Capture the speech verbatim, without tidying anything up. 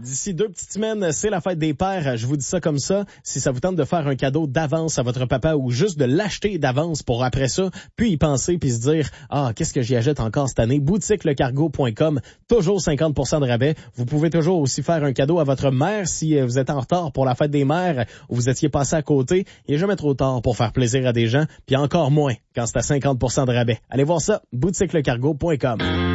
D'ici deux petites semaines, c'est la fête des pères. Je vous dis ça comme ça. Si ça vous tente de faire un cadeau d'avance à votre papa ou juste de l'acheter d'avance pour après ça, puis y penser puis se dire « Ah, qu'est-ce que j'y achète encore cette année? » boutique le cargo point com, toujours cinquante pour cent de rabais. Vous pouvez toujours aussi faire un cadeau à votre mère si vous êtes en retard pour la fête des mères ou vous étiez passé à côté. Il n'est jamais trop tard pour faire plaisir à des gens, puis encore moins quand c'est à cinquante pour cent de rabais. Allez voir ça, boutique le cargo point com.